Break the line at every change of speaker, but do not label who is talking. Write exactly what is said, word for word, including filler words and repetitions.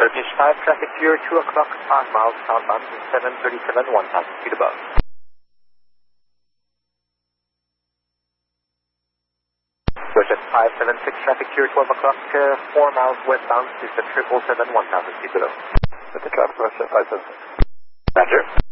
Turkish five, traffic clear, two o'clock, five miles southbound, seven thirty-seven, one thousand feet above. Ocean five seven six, traffic clear, twelve o'clock, uh, four miles westbound, Houston triple seven, one thousand feet below.
With the traffic, Russia five seven six.
Roger.